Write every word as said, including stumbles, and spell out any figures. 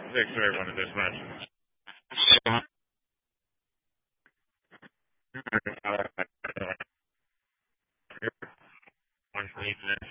Thanks to everyone in this match. One for each